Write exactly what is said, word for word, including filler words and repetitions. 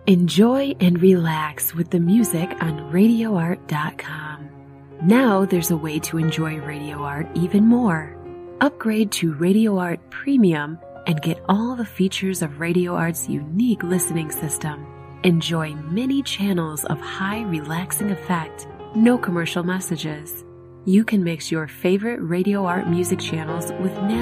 Enjoy and relax with the music on radio art dot com. Now there's a way to enjoy Radio Art even more. Upgrade to Radio Art Premium and get all the features of Radio Art's unique listening system. Enjoy many channels of high relaxing effect, no commercial messages. You can mix your favorite Radio Art music channels with natural